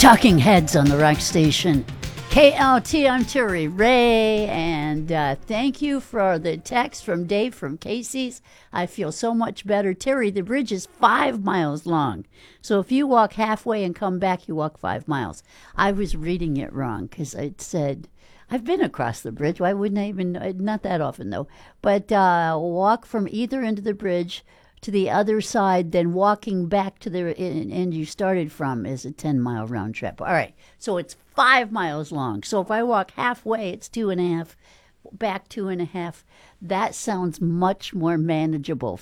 Talking Heads on the Rock Station. KLT, I'm Terry Ray, and thank you for the text from Dave from Casey's. I feel so much better. Terry, the bridge is 5 miles long. So if you walk halfway and come back, you walk 5 miles. I was reading it wrong because it said, I've been across the bridge. Why wouldn't I even, not that often though, but walk from either end of the bridge to the other side, then walking back to the end you started from is a 10-mile round trip. All right, so it's 5 miles long. So if I walk halfway, it's 2.5, back 2.5. That sounds much more manageable.